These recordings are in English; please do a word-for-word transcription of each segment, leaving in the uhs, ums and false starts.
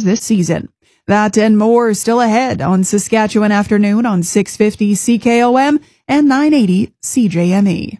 stars this season. That and more still ahead on Saskatchewan Afternoon on six fifty C K O M and nine eighty C J M E.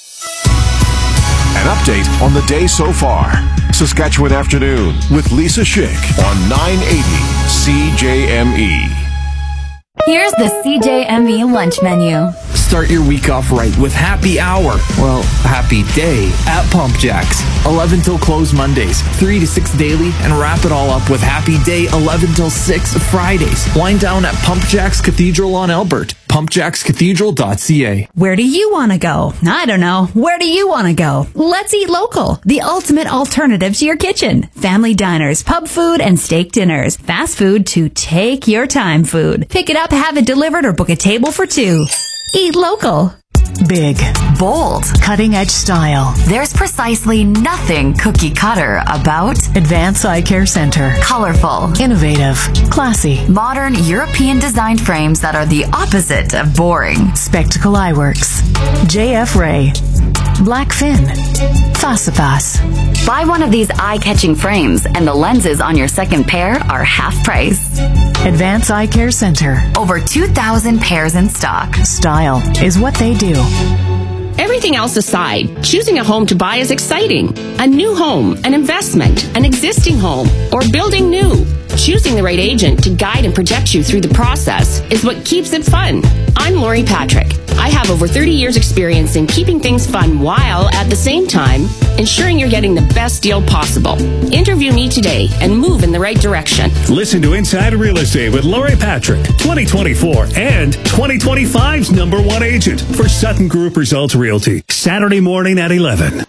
An update on the day so far. Saskatchewan Afternoon with Lisa Schick on nine eighty C J M E. Here's the C J M E lunch menu. Start your week off right with happy hour. Well, happy day at Pump Jacks. eleven till close Mondays, three to six daily, and wrap it all up with happy day eleven till six Fridays. Wind down at Pump Jacks Cathedral on Albert. pump jacks cathedral dot c a. Where do you want to go? I don't know. Where do you want to go? Let's eat local. The ultimate alternative to your kitchen. Family diners, pub food, and steak dinners. Fast food to take your time food. Pick it up, have it delivered, or book a table for two. Eat local. Big, bold, cutting-edge style. There's precisely nothing cookie cutter about Advance Eye Care Center. Colorful, Innovative, classy, modern European designed frames that are the opposite of boring. Spectacle Eyeworks, J F Ray, Blackfin, Facipas. Buy one of these eye-catching frames and the lenses on your second pair are half price. Advance Eye Care Center. Over two thousand pairs in stock. Style is what they do. Everything else aside, choosing a home to buy is exciting. A new home, an investment, an existing home, or building new. Choosing the right agent to guide and protect you through the process is what keeps it fun. I'm Lori Patrick. I have over thirty years experience in keeping things fun while, at the same time, ensuring you're getting the best deal possible. Interview me today and move in the right direction. Listen to Inside Real Estate with Lori Patrick, twenty twenty-four and twenty twenty-five's number one agent for Sutton Group Results Realty. Saturday morning at eleven.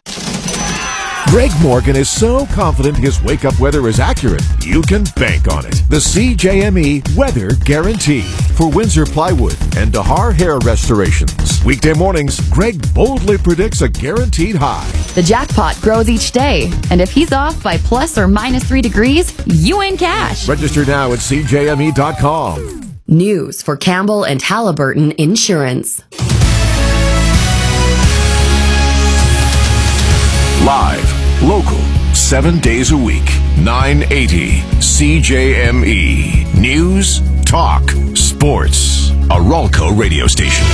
Greg Morgan is so confident his wake-up weather is accurate, you can bank on it. The C J M E Weather Guarantee for Windsor Plywood and Dahar Hair Restorations. Weekday mornings, Greg boldly predicts a guaranteed high. The jackpot grows each day, and if he's off by plus or minus three degrees, you win cash. Register now at c j m e dot com. News for Campbell and Halliburton Insurance. Live, local, seven days a week, nine eighty C J M E. News, talk, sports. A Ralco radio station.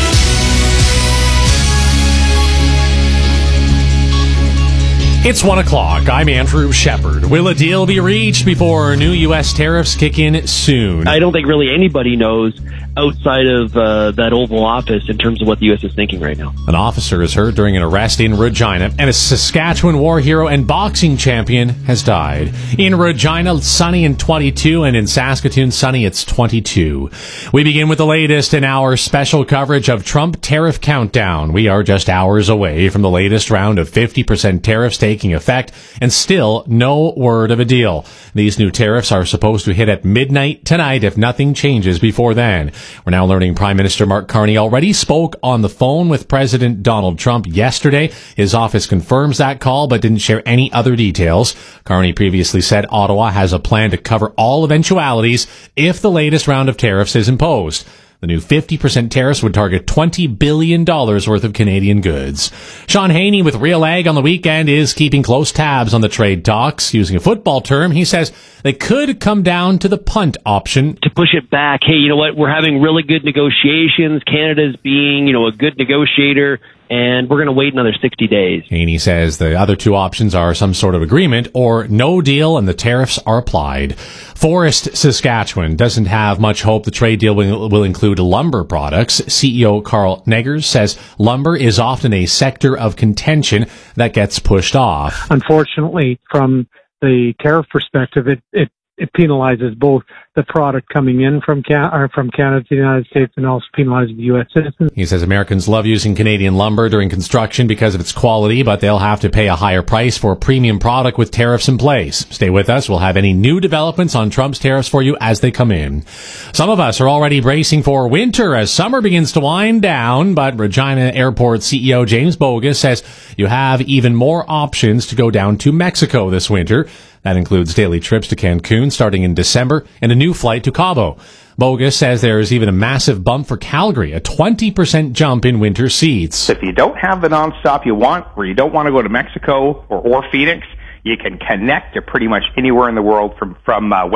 It's one o'clock. I'm Andrew Shepard. Will a deal be reached before new U S tariffs kick in soon? I don't think really anybody knows outside of uh, that Oval Office in terms of what the U S is thinking right now. An officer is hurt during an arrest in Regina, and a Saskatchewan war hero and boxing champion has died. In Regina, sunny and twenty-two, and in Saskatoon, sunny, it's twenty-two. We begin with the latest in our special coverage of Trump tariff countdown. We are just hours away from the latest round of fifty percent tariffs taking effect, and still no word of a deal. These new tariffs are supposed to hit at midnight tonight if nothing changes before then. We're now learning Prime Minister Mark Carney already spoke on the phone with President Donald Trump yesterday. His office confirms that call but didn't share any other details. Carney previously said Ottawa has a plan to cover all eventualities if the latest round of tariffs is imposed. The new fifty percent tariffs would target twenty billion dollars worth of Canadian goods. Sean Haney with Real Ag on the weekend is keeping close tabs on the trade talks. Using a football term, he says they could come down to the punt option. To push it back, hey, you know what, we're having really good negotiations. Canada's being, you know, a good negotiator, and we're going to wait another sixty days. Haney says the other two options are some sort of agreement or no deal and the tariffs are applied. Forest, Saskatchewan doesn't have much hope the trade deal will, will include lumber products. C E O Carl Neggers says lumber is often a sector of contention that gets pushed off. Unfortunately, from the tariff perspective, it, it, it penalizes both the product coming in from Can- or from Canada to the United States and also penalizes the U S citizens. He says Americans love using Canadian lumber during construction because of its quality, but they'll have to pay a higher price for a premium product with tariffs in place. Stay with us. We'll have any new developments on Trump's tariffs for you as they come in. Some of us are already bracing for winter as summer begins to wind down, but Regina Airport C E O James Bogus says you have even more options to go down to Mexico this winter. That includes daily trips to Cancun starting in December and a new flight to Cabo. Bogus says there is even a massive bump for Calgary, a twenty percent jump in winter seats. If you don't have the nonstop you want, or you don't want to go to Mexico or, or Phoenix, you can connect to pretty much anywhere in the world from, from uh, WestJet's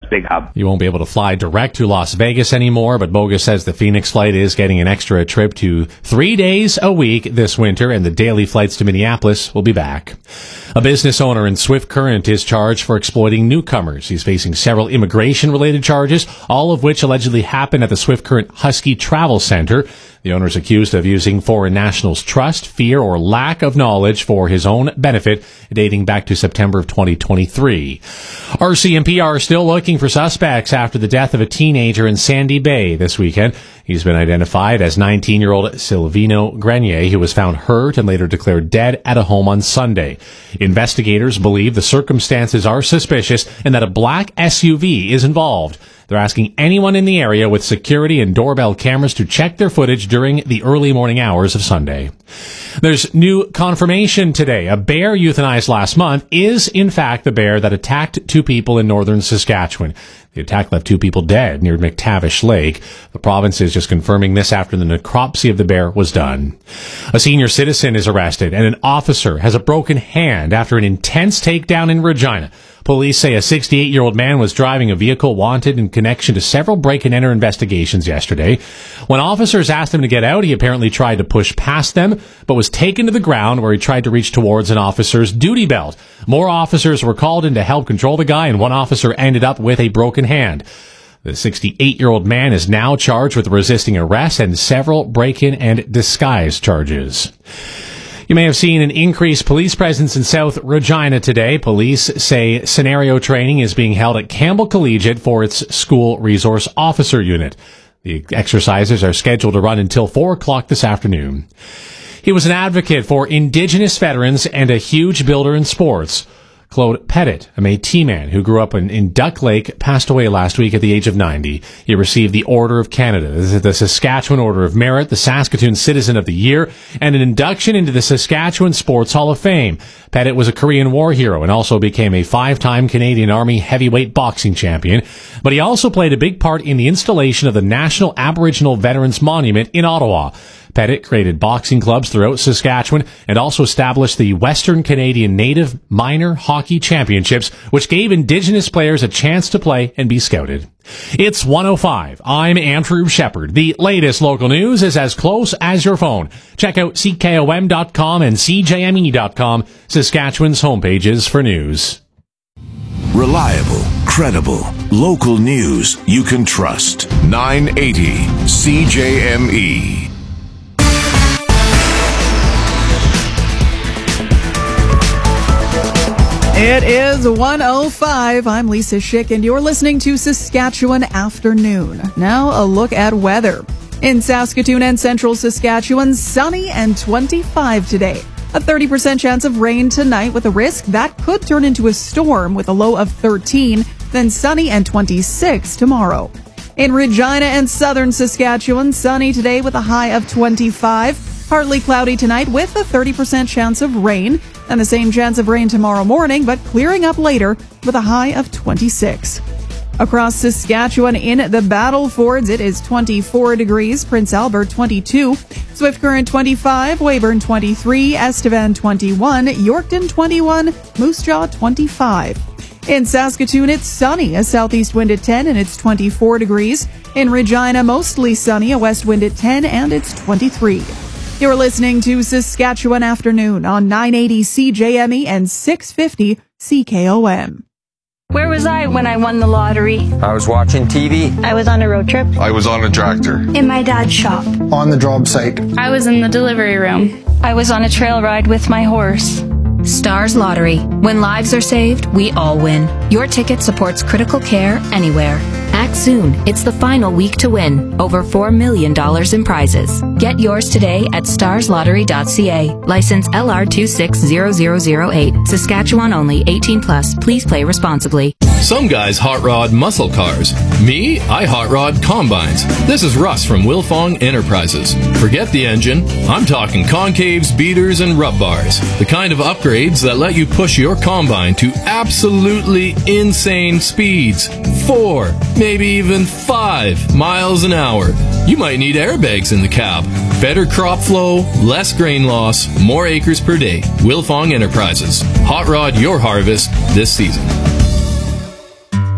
big hub. You won't be able to fly direct to Las Vegas anymore, but Bogus says the Phoenix flight is getting an extra trip to three days a week this winter, and the daily flights to Minneapolis will be back. A business owner in Swift Current is charged for exploiting newcomers. He's facing several immigration-related charges, all of which allegedly happened at the Swift Current Husky Travel Center. The owner is accused of using foreign nationals' trust, fear, or lack of knowledge for his own benefit, dating back to September of twenty twenty-three. R C M P are still looking for suspects after the death of a teenager in Sandy Bay this weekend. He's been identified as nineteen-year-old Silvino Grenier, who was found hurt and later declared dead at a home on Sunday. Investigators believe the circumstances are suspicious and that a black S U V is involved. They're asking anyone in the area with security and doorbell cameras to check their footage during the early morning hours of Sunday. There's new confirmation today. A bear euthanized last month is, in fact, the bear that attacked two people in northern Saskatchewan. The attack left two people dead near McTavish Lake. The province is just confirming this after the necropsy of the bear was done. A senior citizen is arrested, and an officer has a broken hand after an intense takedown in Regina. Police say a sixty-eight-year-old man was driving a vehicle wanted in connection to several break-and-enter investigations yesterday. When officers asked him to get out, he apparently tried to push past them, but was taken to the ground where he tried to reach towards an officer's duty belt. More officers were called in to help control the guy, and one officer ended up with a broken hand. The sixty-eight-year-old man is now charged with resisting arrest and several break-in and disguise charges. You may have seen an increased police presence in South Regina today. Police say scenario training is being held at Campbell Collegiate for its school resource officer unit. The exercises are scheduled to run until four o'clock this afternoon. He was an advocate for Indigenous veterans and a huge builder in sports. Claude Pettit, a Métis man who grew up in, in Duck Lake, passed away last week at the age of ninety. He received the Order of Canada, the Saskatchewan Order of Merit, the Saskatoon Citizen of the Year, and an induction into the Saskatchewan Sports Hall of Fame. Pettit was a Korean War hero and also became a five-time Canadian Army heavyweight boxing champion. But he also played a big part in the installation of the National Aboriginal Veterans Monument in Ottawa. Pettit created boxing clubs throughout Saskatchewan and also established the Western Canadian Native Minor Hockey Championships, which gave Indigenous players a chance to play and be scouted. It's one oh five. I'm Andrew Shepard. The latest local news is as close as your phone. Check out C K O M dot com and C J M E dot com, Saskatchewan's homepages for news. Reliable, credible, local news you can trust. nine eighty C J M E. It is one oh five. I'm Lisa Schick, and you're listening to Saskatchewan Afternoon. Now, a look at weather. In Saskatoon and central Saskatchewan, sunny and twenty-five today. A thirty percent chance of rain tonight with a risk that could turn into a storm with a low of thirteen, then sunny and twenty-six tomorrow. In Regina and southern Saskatchewan, sunny today with a high of twenty-five. Partly cloudy tonight with a thirty percent chance of rain, and the same chance of rain tomorrow morning, but clearing up later with a high of twenty-six. Across Saskatchewan in the Battlefords, it is twenty-four degrees, Prince Albert twenty-two, Swift Current twenty-five, Weyburn twenty-three, Estevan twenty-one, Yorkton twenty-one, Moose Jaw twenty-five. In Saskatoon, it's sunny, a southeast wind at ten, and it's twenty-four degrees. In Regina, mostly sunny, a west wind at ten, and it's twenty-three. You're listening to Saskatchewan Afternoon on nine eighty C J M E and six fifty C K O M. Where was I when I won the lottery? I was watching T V. I was on a road trip. I was on a tractor. In my dad's shop. On the job site. I was in the delivery room. I was on a trail ride with my horse. Stars Lottery. When lives are saved, we all win. Your ticket supports critical care anywhere. Act soon. It's the final week to win. Over four million dollars in prizes. Get yours today at stars lottery dot c a. License L R two six zero zero zero eight. Saskatchewan only. eighteen plus. Please play responsibly. Some guys hot rod muscle cars. Me, I hot rod combines. This is Russ from Wilfong Enterprises. Forget the engine. I'm talking concaves, beaters, and rub bars. The kind of upgrades that let you push your combine to absolutely insane speeds. Four, maybe even five miles an hour. You might need airbags in the cab. Better crop flow, less grain loss, more acres per day. Wilfong Enterprises. Hot rod your harvest this season.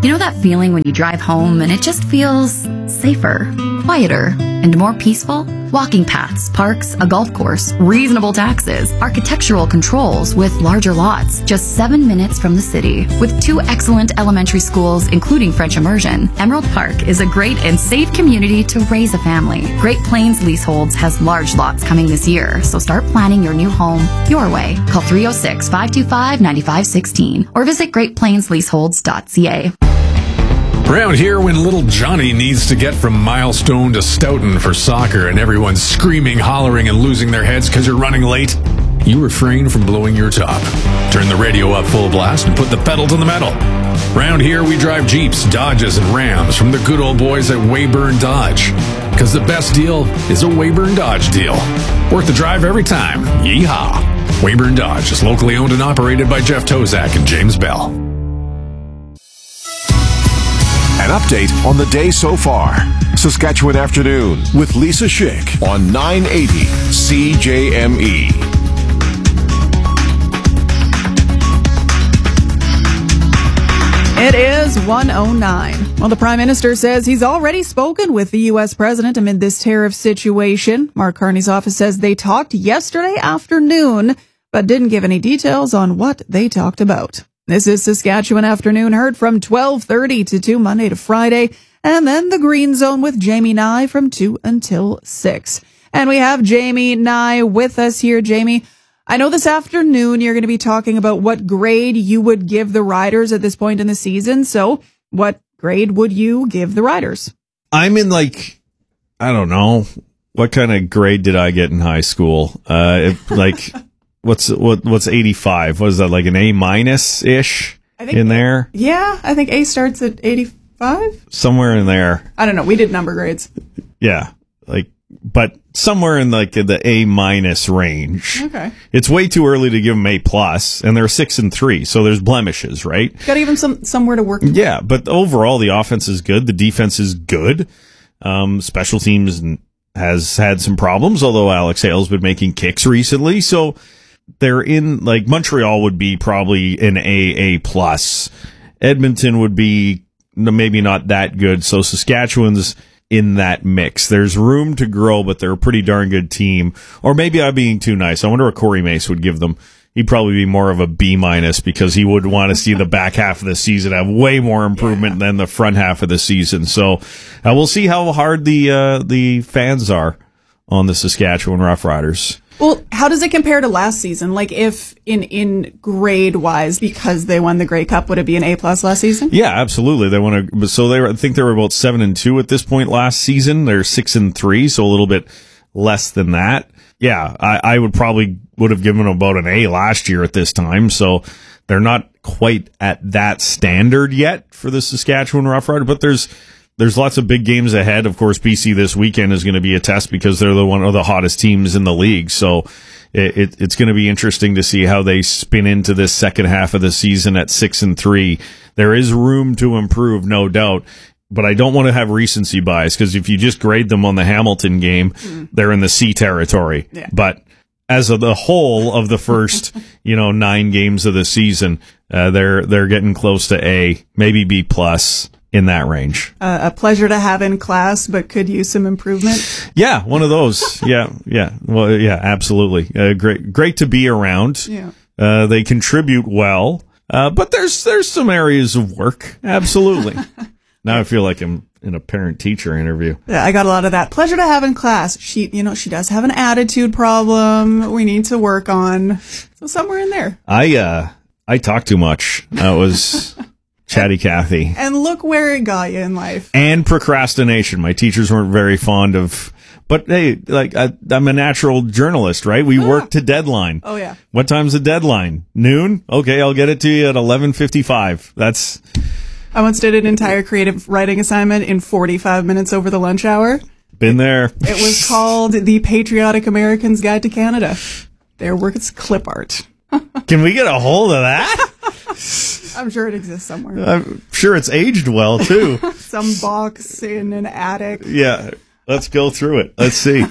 You know that feeling when you drive home and it just feels safer, quieter, and more peaceful? Walking paths, parks, a golf course, reasonable taxes, architectural controls with larger lots, just seven minutes from the city. With two excellent elementary schools, including French immersion, Emerald Park is a great and safe community to raise a family. Great Plains Leaseholds has large lots coming this year, so start planning your new home your way. Call three oh six, five two five, nine five one six or visit great plains leaseholds dot c a. Around here, when little Johnny needs to get from Milestone to Stoughton for soccer and everyone's screaming, hollering, and losing their heads because you're running late, you refrain from blowing your top. Turn the radio up full blast and put the pedal to the metal. Around here, we drive Jeeps, Dodges, and Rams from the good old boys at Weyburn Dodge. Because the best deal is a Weyburn Dodge deal. Worth the drive every time. Yeehaw! Weyburn Dodge is locally owned and operated by Jeff Tozak and James Bell. An update on the day so far. Saskatchewan Afternoon with Lisa Schick on nine eighty C J M E. It is one oh nine. Well, the Prime Minister says he's already spoken with the U S President amid this tariff situation. Mark Carney's office says they talked yesterday afternoon, but didn't give any details on what they talked about. This is Saskatchewan Afternoon, heard from twelve thirty to two Monday to Friday, and then the Green Zone with Jamie Nye from two until six. And we have Jamie Nye with us here. Jamie, I know this afternoon you're going to be talking about what grade you would give the Riders at this point in the season. So what grade would you give the Riders? I'm in like, I don't know, what kind of grade did I get in high school? Uh, if, like... What's what? What's eighty-five? What is that, like an A minus ish in there? Yeah, I think A starts at eighty-five. Somewhere in there. I don't know. We did number grades. Yeah, like, but somewhere in like the A minus range. Okay. It's way too early to give them A plus, and they're six and three, so there's blemishes, right? Got to give them some somewhere to work. Yeah, but overall the offense is good. The defense is good. Um, special teams has had some problems, although Alex Hale's been making kicks recently, so. They're in, like, Montreal would be probably an A, A plus. Edmonton would be maybe not that good. So Saskatchewan's in that mix. There's room to grow, but they're a pretty darn good team. Or maybe I'm being too nice. I wonder what Corey Mace would give them. He'd probably be more of a B minus because he would want to see the back half of the season have way more improvement yeah. than the front half of the season. So uh, we'll see how hard the uh, the fans are on the Saskatchewan Roughriders. Well, how does it compare to last season? Like, if in, in grade wise, because they won the Grey Cup, would it be an A plus last season? Yeah, absolutely. They want to. So they were, I think they were about seven and two at this point last season. They're six and three, so a little bit less than that. Yeah, I, I would probably would have given them about an A last year at this time. So they're not quite at that standard yet for the Saskatchewan Roughrider, but there's. There's lots of big games ahead. Of course, B C this weekend is going to be a test because they're the one of the hottest teams in the league. So it, it, it's going to be interesting to see how they spin into this second half of the season at six and three. There is room to improve, no doubt. But I don't want to have recency bias because if you just grade them on the Hamilton game, mm. they're in the C territory. Yeah. But as of the whole of the first, you know, nine games of the season, uh, they're they're getting close to A, maybe B plus. In that range. Uh, a pleasure to have in class, but could use some improvement. Yeah, one of those. yeah, yeah. Well, yeah, absolutely. Uh, great, great to be around. Yeah. Uh, they contribute well, uh, but there's there's some areas of work. Absolutely. Now I feel like I'm in a parent-teacher interview. Yeah, I got a lot of that. Pleasure to have in class. She, you know, she does have an attitude problem. We need to work on. So somewhere in there. I uh, I talk too much. That was. Chatty Cathy. And look where it got you in life. And procrastination. My teachers weren't very fond of, but hey, like I, I'm a natural journalist, right? We oh. work to deadline. Oh yeah. What time's the deadline? Noon? Okay, I'll get it to you at eleven fifty-five. That's. I once did an entire creative writing assignment in forty-five minutes over the lunch hour. Been there. It was called The Patriotic American's Guide to Canada. Their work is clip art. Can we get a hold of that? I'm sure it exists somewhere. I'm sure it's aged well, too. Some box in an attic. Yeah, let's go through it. Let's see.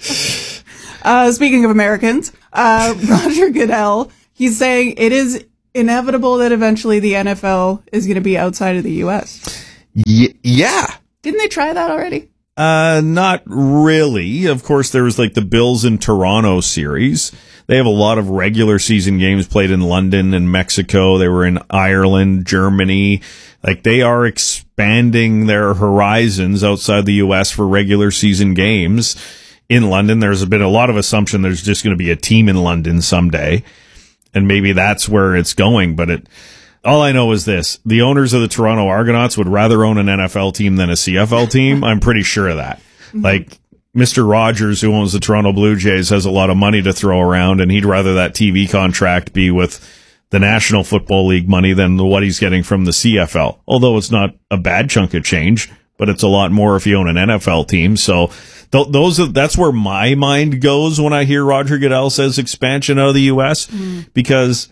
uh, speaking of Americans, uh, Roger Goodell, he's saying it is inevitable that eventually the N F L is going to be outside of the U S? Y- yeah. Didn't they try that already? Uh, not really. Of course, there was like the Bills in Toronto series. They have a lot of regular season games played in London and Mexico. They were in Ireland, Germany. Like, they are expanding their horizons outside the U S for regular season games. In London, there's been a lot of assumption there's just going to be a team in London someday. And maybe that's where it's going. But it, all I know is this. The owners of the Toronto Argonauts would rather own an N F L team than a C F L team. I'm pretty sure of that. Mm-hmm. Like, Mister Rogers, who owns the Toronto Blue Jays, has a lot of money to throw around, and he'd rather that T V contract be with the National Football League money than what he's getting from the C F L. Although it's not a bad chunk of change, but it's a lot more if you own an N F L team. So th- those are, that's where my mind goes when I hear Roger Goodell says expansion out of the U S, mm. because,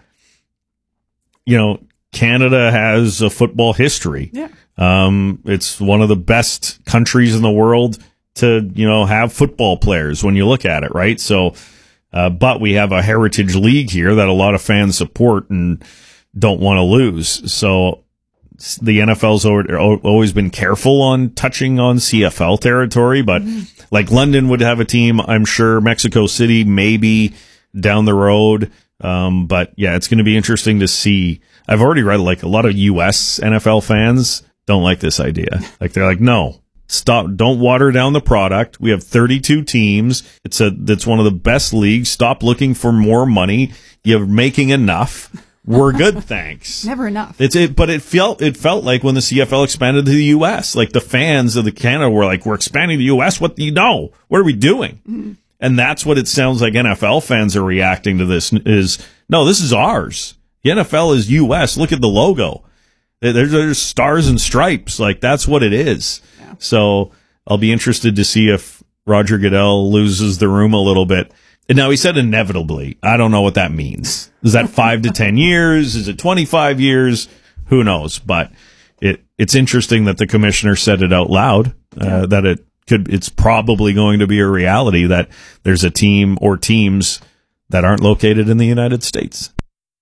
you know, Canada has a football history. Yeah. Um, it's one of the best countries in the world to, you know, have football players when you look at it, right? So, uh, but we have a heritage league here that a lot of fans support and don't want to lose. So the N F L's always been careful on touching on C F L territory, but mm-hmm. like London would have a team, I'm sure. Mexico City, maybe down the road. Um, but yeah, it's going to be interesting to see. I've already read like a lot of U S N F L fans don't like this idea. Like, they're like, no, stop. Don't water down the product. We have thirty-two teams. It's a, that's one of the best leagues. Stop looking for more money. You're making enough. We're good. Thanks. Never enough. It's it, but it felt, it felt like when the C F L expanded to the U S, like the fans of the Canada were like, we're expanding to the U S. What do you know? What are we doing? Mm-hmm. And that's what it sounds like N F L fans are reacting to this is, no, this is ours. The N F L is U S. Look at the logo. There's, there's stars and stripes. Like, that's what it is. Yeah. So I'll be interested to see if Roger Goodell loses the room a little bit. And now he said inevitably. I don't know what that means. Is that five to ten years? Is it twenty-five years? Who knows? But it, it's interesting that the commissioner said it out loud, uh, yeah. that it could, it's probably going to be a reality that there's a team or teams that aren't located in the United States.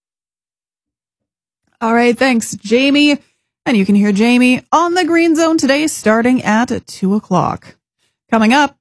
All right, thanks, Jamie. And you can hear Jamie on the Green Zone today starting at two o'clock. Coming up.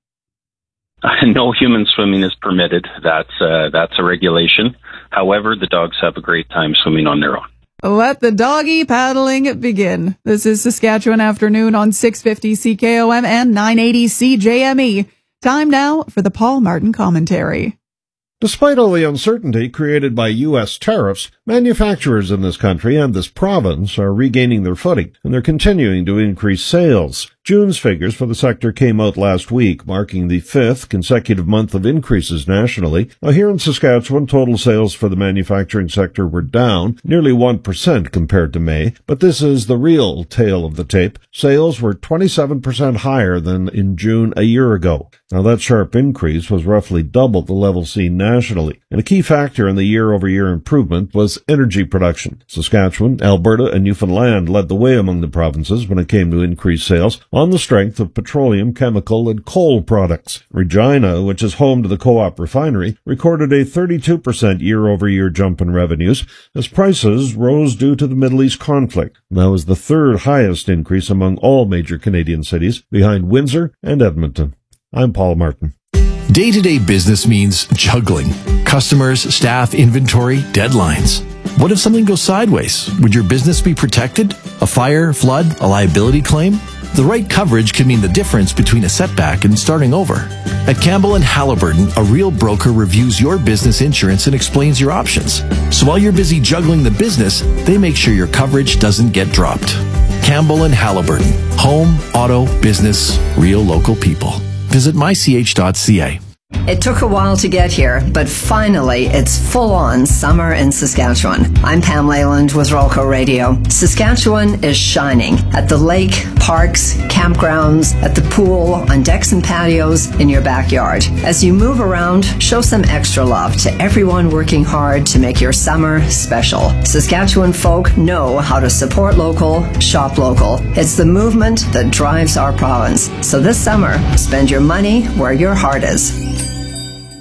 Uh, no human swimming is permitted. That's, uh, that's a regulation. However, the dogs have a great time swimming on their own. Let the doggy paddling begin. This is Saskatchewan Afternoon on six fifty C K O M and nine eighty C J M E. Time now for the Paul Martin Commentary. Despite all the uncertainty created by U S tariffs, manufacturers in this country and this province are regaining their footing, and they're continuing to increase sales. June's figures for the sector came out last week, marking the fifth consecutive month of increases nationally. Now, here in Saskatchewan, total sales for the manufacturing sector were down nearly one percent compared to May, but this is the real tale of the tape. Sales were twenty-seven percent higher than in June a year ago. Now, that sharp increase was roughly double the level seen nationally, and a key factor in the year-over-year improvement was energy production. Saskatchewan, Alberta, and Newfoundland led the way among the provinces when it came to increased sales, on the strength of petroleum, chemical, and coal products. Regina, which is home to the Co-op refinery, recorded a thirty-two percent year-over-year jump in revenues as prices rose due to the Middle East conflict. That was the third highest increase among all major Canadian cities, behind Windsor and Edmonton. I'm Paul Martin. Day-to-day business means juggling. Customers, staff, inventory, deadlines. What if something goes sideways? Would your business be protected? A fire, flood, a liability claim? The right coverage can mean the difference between a setback and starting over. At Campbell and Halliburton, a real broker reviews your business insurance and explains your options. So while you're busy juggling the business, they make sure your coverage doesn't get dropped. Campbell and Halliburton. Home, auto, business, real local people. Visit my c h dot c a. It took a while to get here, but finally, it's full-on summer in Saskatchewan. I'm Pam Leyland with Rolco Radio. Saskatchewan is shining at the lake, parks, campgrounds, at the pool, on decks and patios, in your backyard. As you move around, show some extra love to everyone working hard to make your summer special. Saskatchewan folk know how to support local, shop local. It's the movement that drives our province. So this summer, spend your money where your heart is.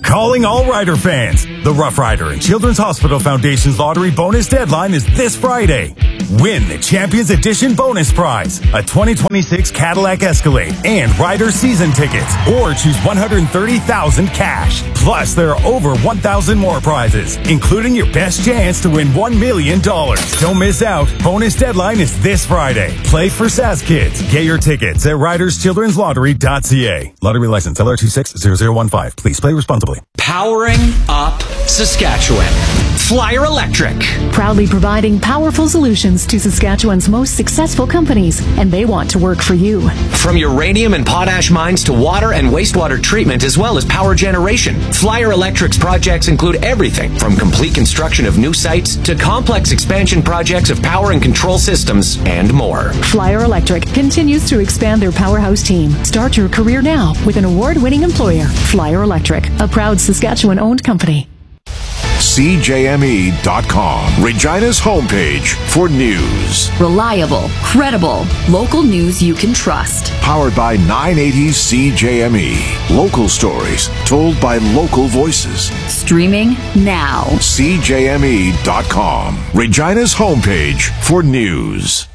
Calling all Rider fans. The Rough Rider and Children's Hospital Foundation's lottery bonus deadline is this Friday. Win the Champions Edition bonus prize, a twenty twenty-six Cadillac Escalade and Rider season tickets, or choose one hundred thirty thousand dollars cash. Plus, there are over one thousand more prizes, including your best chance to win one million dollars. Don't miss out. Bonus deadline is this Friday. Play for S A S Kids. Get your tickets at riders children's lottery dot c a. Lottery license L R two six zero zero one five. Please play responsibly. Powering up Saskatchewan. Flyer Electric. Proudly providing powerful solutions to Saskatchewan's most successful companies, and they want to work for you. From uranium and potash mines to water and wastewater treatment, as well as power generation, Flyer Electric's projects include everything from complete construction of new sites to complex expansion projects of power and control systems and more. Flyer Electric continues to expand their powerhouse team. Start your career now with an award-winning employer, Flyer Electric, a proud Saskatchewan-owned company. C J M E dot com, Regina's homepage for news. Reliable, credible, local news you can trust. Powered by nine eighty C J M E. Local stories told by local voices. Streaming now. C J M E dot com, Regina's homepage for news.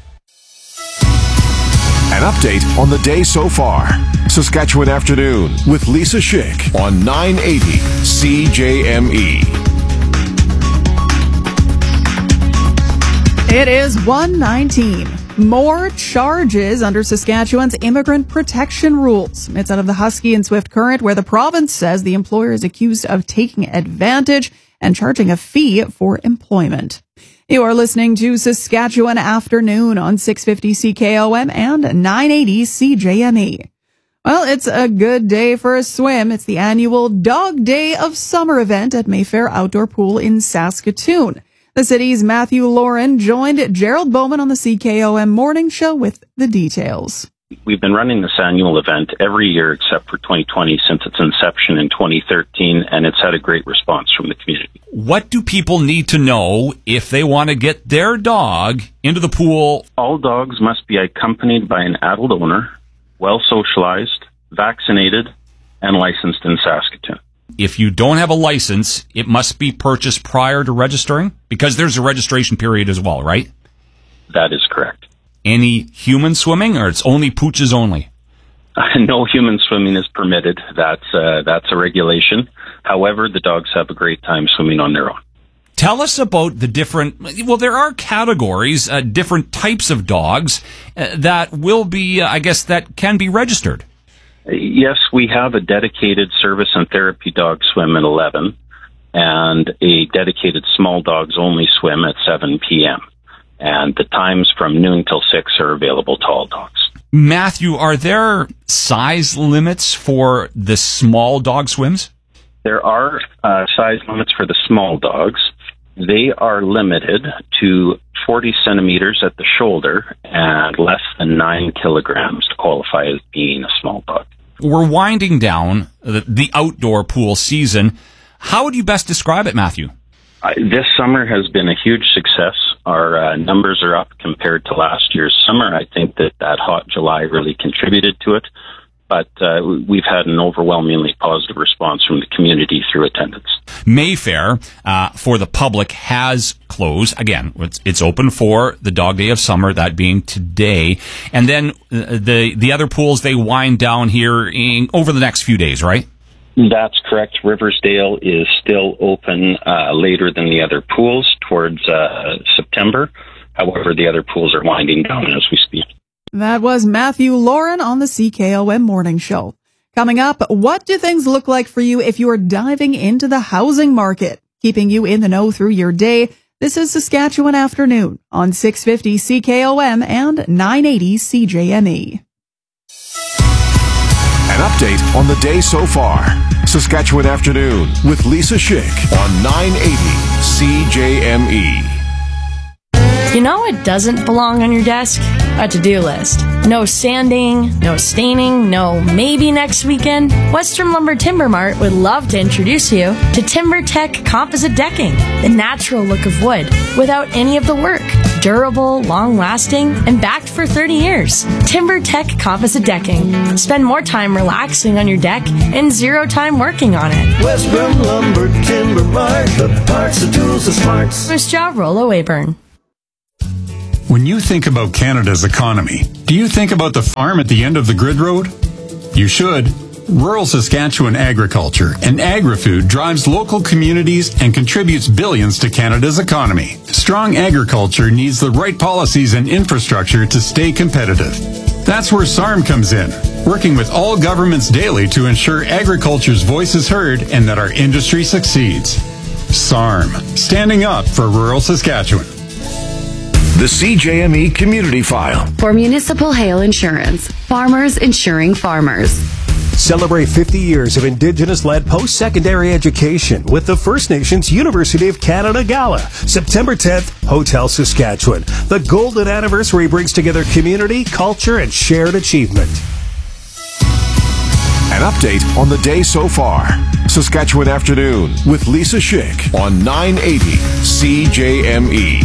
An update on the day so far. Saskatchewan Afternoon with Lisa Schick on nine eighty C J M E. It is one nineteen. More charges under Saskatchewan's immigrant protection rules. It's out of the Husky and Swift Current, where the province says the employer is accused of taking advantage and charging a fee for employment. You are listening to Saskatchewan Afternoon on six fifty C K O M and nine eighty C J M E. Well, it's a good day for a swim. It's the annual Dog Day of Summer event at Mayfair Outdoor Pool in Saskatoon. The city's Matthew Lauren joined Gerald Bowman on the C K O M Morning Show with the details. We've been running this annual event every year except for twenty twenty since its inception in twenty thirteen, and it's had a great response from the community. What do people need to know if they want to get their dog into the pool? All dogs must be accompanied by an adult owner, well socialized, vaccinated, and licensed in Saskatoon. If you don't have a license, it must be purchased prior to registering? Because there's a registration period as well, right? That is correct. Any human swimming, or it's only pooches only? Uh, no human swimming is permitted. That's, uh, that's a regulation. However, the dogs have a great time swimming on their own. Tell us about the different, well, there are categories, uh, different types of dogs uh, that will be, uh, I guess, that can be registered. Yes, we have a dedicated service and therapy dog swim at eleven and a dedicated small dogs only swim at seven p.m. And the times from noon till six are available to all dogs. Matthew, are there size limits for the small dog swims? There are uh, size limits for the small dogs. They are limited to forty centimeters at the shoulder and less than nine kilograms to qualify as being a small dog. We're winding down the, the outdoor pool season. How would you best describe it, Matthew? Uh, this summer has been a huge success. Our uh, numbers are up compared to last year's summer. I think that that hot July really contributed to it. But uh, we've had an overwhelmingly positive response from the community through attendance. Mayfair, uh, for the public, has closed. Again, it's, it's open for the Dog Day of Summer, that being today. And then uh, the the other pools, they wind down here in, over the next few days, right? That's correct. Riversdale is still open uh, later than the other pools towards uh, September. However, the other pools are winding down as we speak. That was Matthew Lauren on the C K O M Morning Show. Coming up, what do things look like for you if you are diving into the housing market? Keeping you in the know through your day, this is Saskatchewan Afternoon on six fifty C K O M and nine eighty C J M E. An update on the day so far. Saskatchewan Afternoon with Lisa Schick on nine eighty C J M E. You know what doesn't belong on your desk? A to-do list. No sanding, no staining, no maybe next weekend. Western Lumber Timber Mart would love to introduce you to TimberTech Composite Decking, the natural look of wood without any of the work. Durable, long-lasting, and backed for thirty years. TimberTech Composite Decking. Spend more time relaxing on your deck and zero time working on it. West Brim Lumber Timber Mart, the parts, the tools, the smarts. Miss Job, Rollo Wayburn. When you think about Canada's economy, do you think about the farm at the end of the grid road? You should. Rural Saskatchewan agriculture and agri-food drives local communities and contributes billions to Canada's economy. Strong agriculture needs the right policies and infrastructure to stay competitive. That's where S A R M comes in, working with all governments daily to ensure agriculture's voice is heard and that our industry succeeds. S A R M, standing up for rural Saskatchewan. The C J M E Community File. For Municipal Hail Insurance, farmers insuring farmers. Celebrate fifty years of Indigenous-led post-secondary education with the First Nations University of Canada Gala, September tenth, Hotel Saskatchewan. The golden anniversary brings together community, culture, and shared achievement. An update on the day so far. Saskatchewan Afternoon with Lisa Schick on nine eighty C J M E.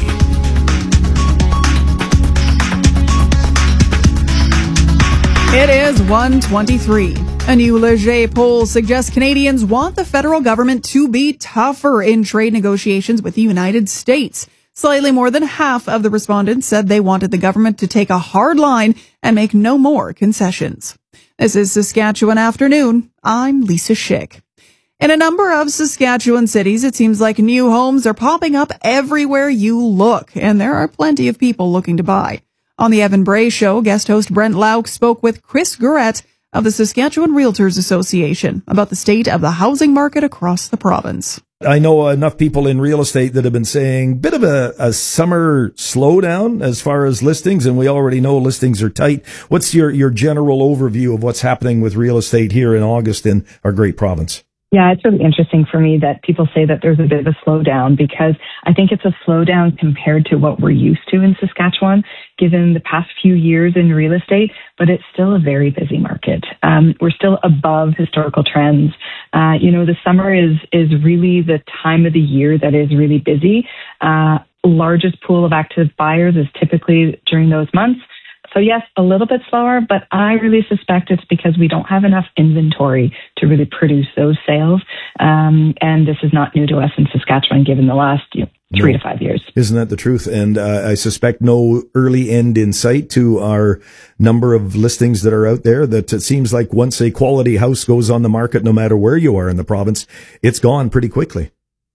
It is one twenty-three. A new Leger poll suggests Canadians want the federal government to be tougher in trade negotiations with the United States. Slightly more than half of the respondents said they wanted the government to take a hard line and make no more concessions. This is Saskatchewan Afternoon. I'm Lisa Schick. In a number of Saskatchewan cities, it seems like new homes are popping up everywhere you look, and there are plenty of people looking to buy. On the Evan Bray Show, guest host Brent Lauk spoke with Chris Gurett of the Saskatchewan Realtors Association about the state of the housing market across the province. I know enough people in real estate that have been saying bit of a, a summer slowdown as far as listings, and we already know listings are tight. What's your, your general overview of what's happening with real estate here in August in our great province? Yeah, it's really interesting for me that people say that there's a bit of a slowdown, because I think it's a slowdown compared to what we're used to in Saskatchewan, given the past few years in real estate, but it's still a very busy market. Um, we're still above historical trends. Uh, you know, the summer is, is really the time of the year that is really busy. Uh, largest pool of active buyers is typically during those months. So yes, a little bit slower, but I really suspect it's because we don't have enough inventory to really produce those sales. Um, and this is not new to us in Saskatchewan, given the last you know, three no. to five years. Isn't that the truth? And uh, I suspect no early end in sight to our number of listings that are out there, that it seems like once a quality house goes on the market, no matter where you are in the province, it's gone pretty quickly.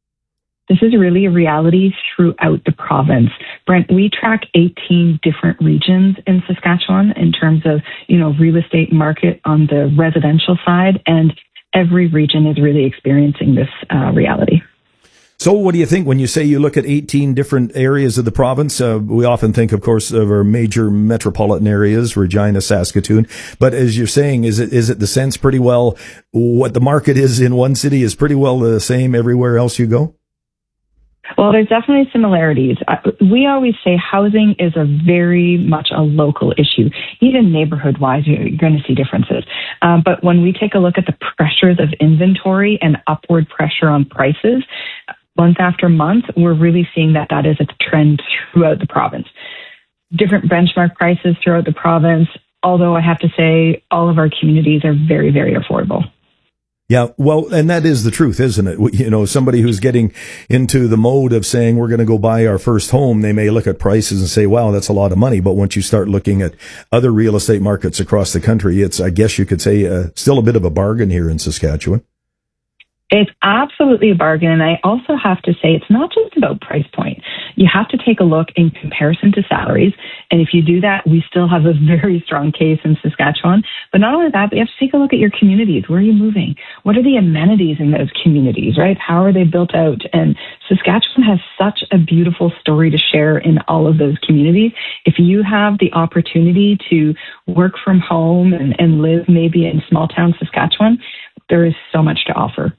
This is really a reality throughout the province. Brent, we track eighteen different regions in Saskatchewan in terms of, you know, real estate market on the residential side, and every region is really experiencing this uh, reality. So what do you think when you say you look at eighteen different areas of the province? Uh, we often think, of course, of our major metropolitan areas, Regina, Saskatoon. But as you're saying, is it is it the sense pretty well what the market is in one city is pretty well the same everywhere else you go? Well, there's definitely similarities. We always say housing is a very much a local issue. Even neighborhood-wise, you're going to see differences. Um, but when we take a look at the pressures of inventory and upward pressure on prices, month after month, we're really seeing that that is a trend throughout the province. Different benchmark prices throughout the province, although I have to say all of our communities are very, very affordable. Yeah, well, and that is the truth, isn't it? You know, somebody who's getting into the mode of saying we're going to go buy our first home, they may look at prices and say, wow, that's a lot of money. But once you start looking at other real estate markets across the country, it's, I guess you could say, uh, still a bit of a bargain here in Saskatchewan. It's absolutely a bargain. And I also have to say, it's not just about price point. You have to take a look in comparison to salaries. And if you do that, we still have a very strong case in Saskatchewan. But not only that, but you have to take a look at your communities. Where are you moving? What are the amenities in those communities, right? How are they built out? And Saskatchewan has such a beautiful story to share in all of those communities. If you have the opportunity to work from home and, and live maybe in small town Saskatchewan, there is so much to offer.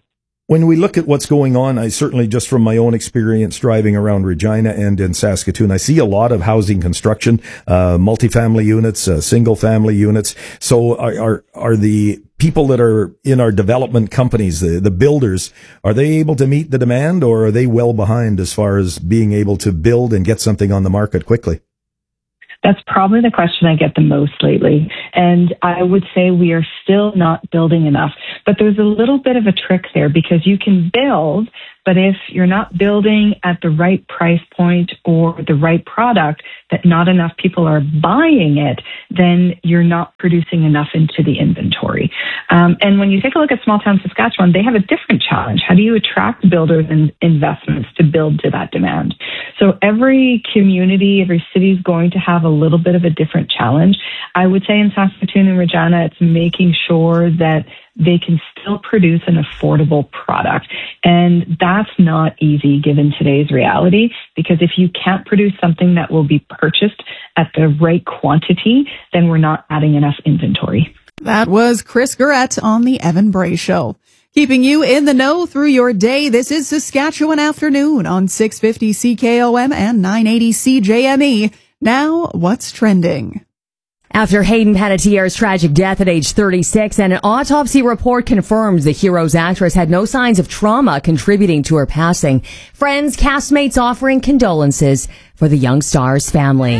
When we look at what's going on, I certainly just from my own experience driving around Regina and in Saskatoon, I see a lot of housing construction, uh, multifamily units, uh, single family units. So are, are, are the people that are in our development companies, the, the builders, are they able to meet the demand, or are they well behind as far as being able to build and get something on the market quickly? That's probably the question I get the most lately. And I would say we are still not building enough. But there's a little bit of a trick there, because you can build, but if you're not building at the right price point or the right product, that not enough people are buying it, then you're not producing enough into the inventory. Um, and when you take a look at small town Saskatchewan, they have a different challenge. How do you attract builders and investments to build to that demand? So every community, every city is going to have a little bit of a different challenge. I would say in Saskatoon and Regina, it's making sure that they can still produce an affordable product. And that's not easy given today's reality, because if you can't produce something that will be purchased at the right quantity, then we're not adding enough inventory. That was Chris Garrett on the Evan Bray Show. Keeping you in the know through your day, this is Saskatchewan Afternoon on six fifty C K O M and nine eighty C J M E. Now, what's trending? After Hayden Panettiere's tragic death at age thirty-six, and an autopsy report confirms the Heroes actress had no signs of trauma contributing to her passing, friends, castmates offering condolences for the young star's family.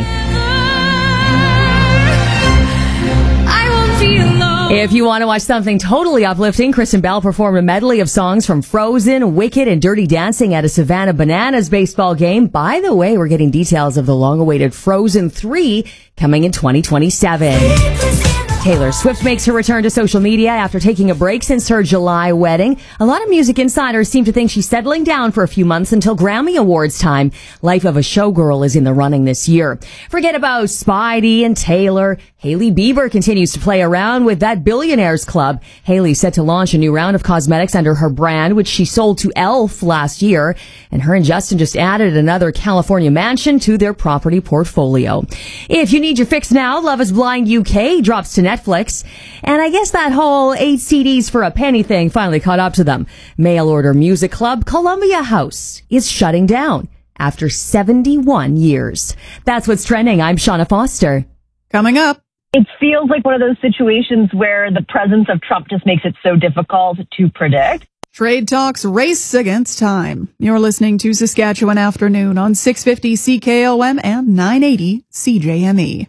If you want to watch something totally uplifting, Kristen Bell performed a medley of songs from Frozen, Wicked, and Dirty Dancing at a Savannah Bananas baseball game. By the way, we're getting details of the long-awaited Frozen three coming in twenty twenty-seven. Taylor Swift makes her return to social media after taking a break since her July wedding. A lot of music insiders seem to think she's settling down for a few months until Grammy Awards time. Life of a Showgirl is in the running this year. Forget about Spidey and Taylor. Hailey Bieber continues to play around with that Billionaires Club. Hailey's set to launch a new round of cosmetics under her brand, which she sold to e l f last year. And her and Justin just added another California mansion to their property portfolio. If you need your fix now, Love is Blind U K drops to Netflix. And I guess that whole eight C Ds for a penny thing finally caught up to them. Mail order music club Columbia House is shutting down after seventy-one years. That's what's trending. I'm Shauna Foster. Coming up. It feels like one of those situations where the presence of Trump just makes it so difficult to predict. Trade talks race against time. You're listening to Saskatchewan Afternoon on six fifty C K O M and nine eighty C J M E.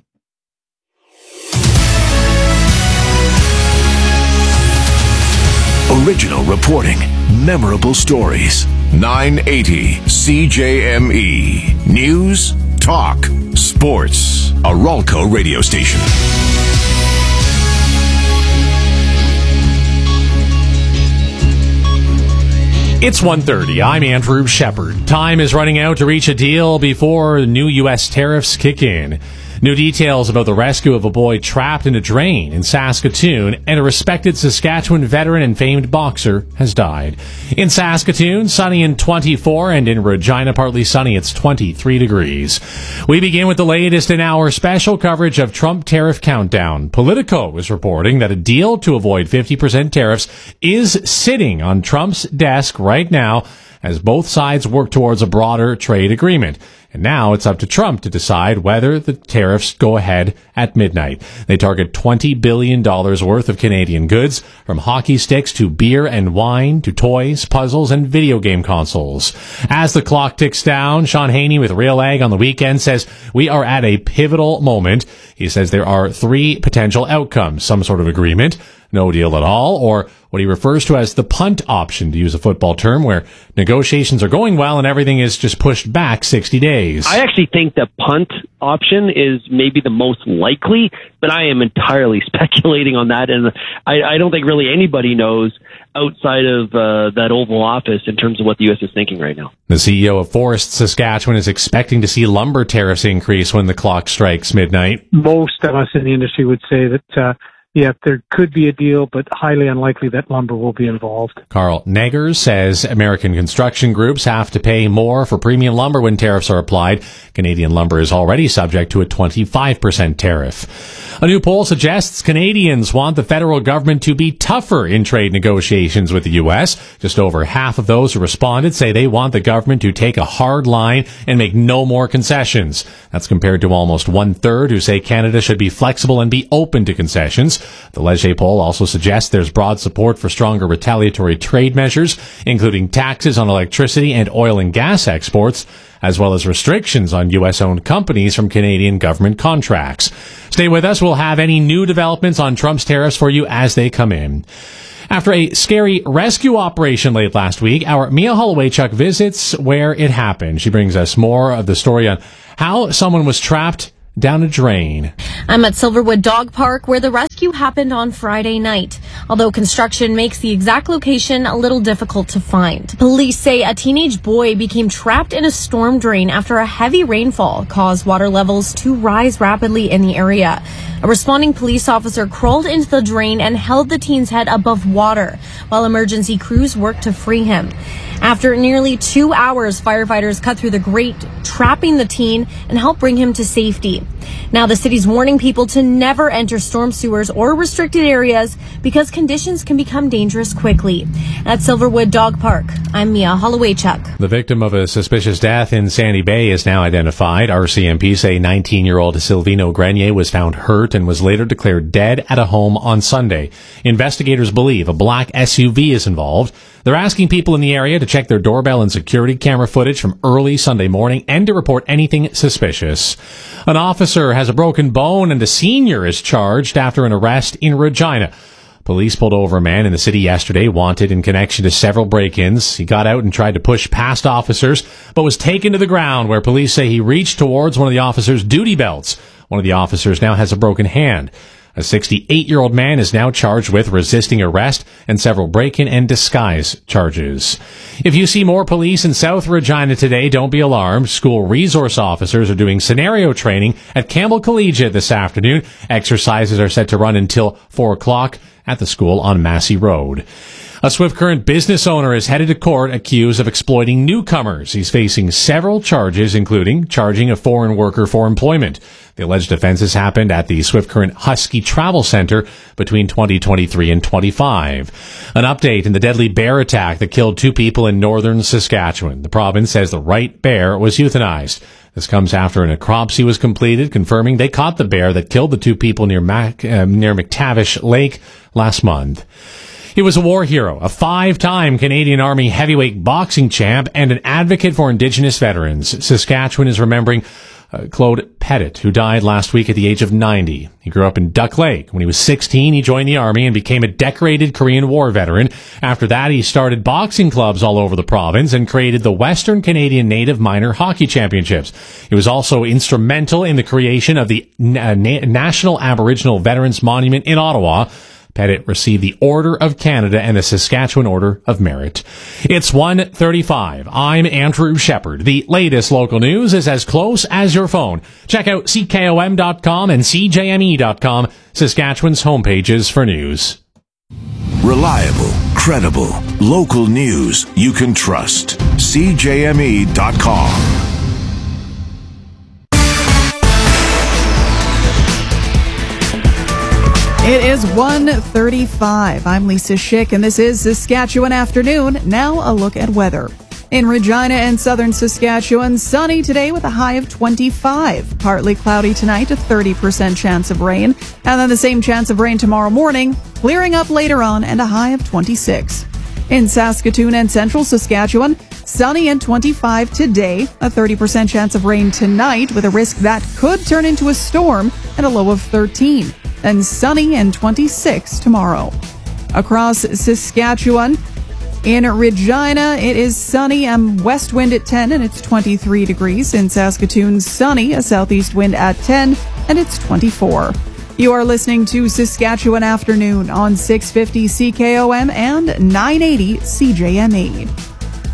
Original reporting, memorable stories. nine eighty C J M E. News, talk, sports. A Ralco radio station. It's one thirty. I'm Andrew Shepard. Time is running out to reach a deal before new U S tariffs kick in. New details about the rescue of a boy trapped in a drain in Saskatoon, and a respected Saskatchewan veteran and famed boxer has died. In Saskatoon, sunny and twenty-four, and in Regina, partly sunny, it's twenty-three degrees. We begin with the latest in our special coverage of Trump tariff countdown. Politico is reporting that a deal to avoid fifty percent tariffs is sitting on Trump's desk right now as both sides work towards a broader trade agreement. And now it's up to Trump to decide whether the tariffs go ahead at midnight. They target twenty billion dollars worth of Canadian goods, from hockey sticks to beer and wine to toys, puzzles, and video game consoles. As the clock ticks down, Sean Haney with Real Ag on the weekend says we are at a pivotal moment. He says there are three potential outcomes: some sort of agreement, no deal at all, or what he refers to as the punt option, to use a football term, where negotiations are going well and everything is just pushed back sixty days. I actually think the punt option is maybe the most likely, but I am entirely speculating on that, and I, I don't think really anybody knows outside of uh, that Oval Office in terms of what the U S is thinking right now. The C E O of Forest Saskatchewan is expecting to see lumber tariffs increase when the clock strikes midnight. Most of us in the industry would say that uh, yet there could be a deal, but highly unlikely that lumber will be involved. Carl Neggers says American construction groups have to pay more for premium lumber when tariffs are applied. Canadian lumber is already subject to a twenty-five percent tariff. A new poll suggests Canadians want the federal government to be tougher in trade negotiations with the U S. Just over half of those who responded say they want the government to take a hard line and make no more concessions. That's compared to almost one-third who say Canada should be flexible and be open to concessions. The Leger poll also suggests there's broad support for stronger retaliatory trade measures, including taxes on electricity and oil and gas exports, as well as restrictions on U S-owned companies from Canadian government contracts. Stay with us. We'll have any new developments on Trump's tariffs for you as they come in. After a scary rescue operation late last week, our Mia Holowaychuk visits where it happened. She brings us more of the story on how someone was trapped down a drain. I'm at Silverwood Dog Park where the rescue happened on Friday night, although construction makes the exact location a little difficult to find. Police say a teenage boy became trapped in a storm drain after a heavy rainfall caused water levels to rise rapidly in the area. A responding police officer crawled into the drain and held the teen's head above water while emergency crews worked to free him. After nearly two hours, firefighters cut through the grate, trapping the teen and helped bring him to safety. Now the city's warning people to never enter storm sewers or restricted areas because conditions can become dangerous quickly. At Silverwood Dog Park, I'm Mia Holowaychuk. The victim of a suspicious death in Sandy Bay is now identified. R C M P say nineteen-year-old Silvino Grenier was found hurt and was later declared dead at a home on Sunday. Investigators believe a black S U V is involved. They're asking people in the area to check their doorbell and security camera footage from early Sunday morning and to report anything suspicious. An officer has a broken bone and a senior is charged after an arrest in Regina. Police pulled over a man in the city yesterday wanted in connection to several break-ins. He got out and tried to push past officers, but was taken to the ground where police say he reached towards one of the officers' duty belts. One of the officers now has a broken hand. A sixty-eight-year-old man is now charged with resisting arrest and several break-in and disguise charges. If you see more police in South Regina today, don't be alarmed. School resource officers are doing scenario training at Campbell Collegiate this afternoon. Exercises are set to run until four o'clock at the school on Massey Road. A Swift Current business owner is headed to court accused of exploiting newcomers. He's facing several charges, including charging a foreign worker for employment. The alleged offenses happened at the Swift Current Husky Travel Center between twenty twenty-three and twenty-five. An update in the deadly bear attack that killed two people in northern Saskatchewan. The province says the right bear was euthanized. This comes after an necropsy was completed, confirming they caught the bear that killed the two people near Mac, uh, near McTavish Lake last month. He was a war hero, a five-time Canadian Army heavyweight boxing champ, and an advocate for Indigenous veterans. Saskatchewan is remembering uh, Claude Pettit, who died last week at the age of ninety. He grew up in Duck Lake. When he was sixteen, he joined the Army and became a decorated Korean War veteran. After that, he started boxing clubs all over the province and created the Western Canadian Native Minor Hockey Championships. He was also instrumental in the creation of the Na- Na- National Aboriginal Veterans Monument in Ottawa. Pettit received the Order of Canada and the Saskatchewan Order of Merit. It's one thirty-five. I'm Andrew Shepard. The latest local news is as close as your phone. Check out C K O M dot com and C J M E dot com, Saskatchewan's homepages for news. Reliable, credible, local news you can trust. C J M E dot com. It is one thirty-five. I'm Lisa Schick, and this is Saskatchewan Afternoon. Now a look at weather. In Regina and southern Saskatchewan, sunny today with a high of twenty-five. Partly cloudy tonight, a thirty percent chance of rain. And then the same chance of rain tomorrow morning, clearing up later on, and a high of twenty-six. In Saskatoon and central Saskatchewan, sunny and twenty-five today, a thirty percent chance of rain tonight with a risk that could turn into a storm, and a low of thirteen. And sunny and twenty-six tomorrow. Across Saskatchewan, in Regina, it is sunny and west wind at ten, and it's twenty-three degrees. In Saskatoon, sunny, a southeast wind at ten, and it's twenty-four. You are listening to Saskatchewan Afternoon on six fifty C K O M and nine eighty C J M E.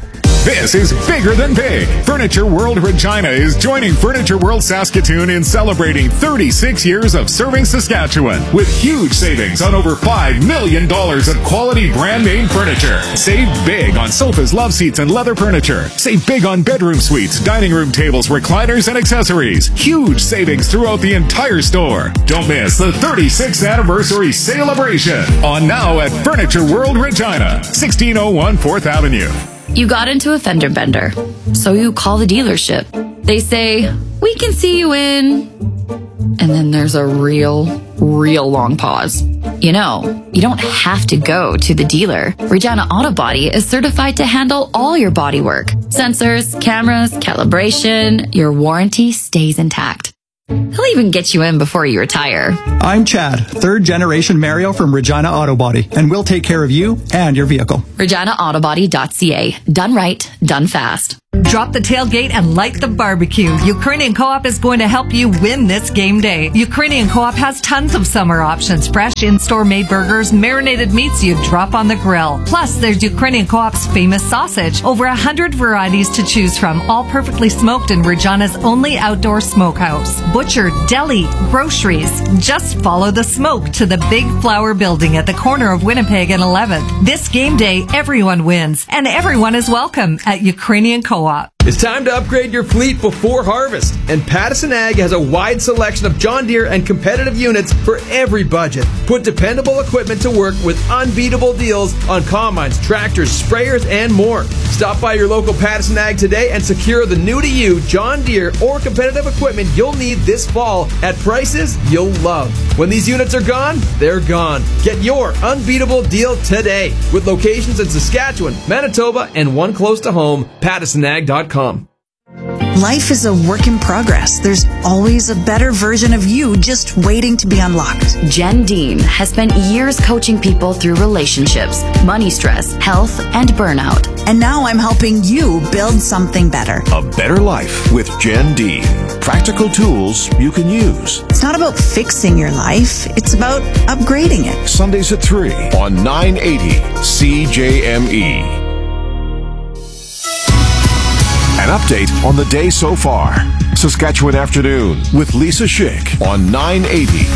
This is bigger than big. Furniture World Regina is joining Furniture World Saskatoon in celebrating thirty-six years of serving Saskatchewan with huge savings on over five million dollars of quality brand name furniture. Save big on sofas, love seats, and leather furniture. Save big on bedroom suites, dining room tables, recliners, and accessories. Huge savings throughout the entire store. Don't miss the thirty-sixth anniversary celebration on now at Furniture World Regina, sixteen oh one fourth Avenue. You got into a fender bender, so you call the dealership. They say, we can see you in... And then there's a real, real long pause. You know, you don't have to go to the dealer. Regina Auto Body is certified to handle all your body work. Sensors, cameras, calibration, your warranty stays intact. He'll even get you in before you retire. I'm Chad, third generation Mario from Regina Auto Body, and we'll take care of you and your vehicle. Regina Auto Body dot C A. Done right, done fast. Drop the tailgate and light the barbecue. Ukrainian Co-op is going to help you win this game day. Ukrainian Co-op has tons of summer options. Fresh in-store made burgers, marinated meats you drop on the grill. Plus, there's Ukrainian Co-op's famous sausage. Over a hundred varieties to choose from, all perfectly smoked in Regina's only outdoor smokehouse. Butcher, deli, groceries. Just follow the smoke to the Big Flower Building at the corner of Winnipeg and eleventh. This game day, everyone wins, and everyone is welcome at Ukrainian Co-op. It's time to upgrade your fleet before harvest, and Pattison Ag has a wide selection of John Deere and competitive units for every budget. Put dependable equipment to work with unbeatable deals on combines, tractors, sprayers, and more. Stop by your local Pattison Ag today and secure the new-to-you John Deere or competitive equipment you'll need this fall at prices you'll love. When these units are gone, they're gone. Get your unbeatable deal today with locations in Saskatchewan, Manitoba, and one close to home, Pattison Ag dot com. Life is a work in progress. There's always a better version of you just waiting to be unlocked. Jen Dean has spent years coaching people through relationships, money stress, health, and burnout. And now I'm helping you build something better. A better life with Jen Dean. Practical tools you can use. It's not about fixing your life. It's about upgrading it. Sundays at three on nine eighty C J M E. An update on the day so far. Saskatchewan Afternoon with Lisa Schick on nine eighty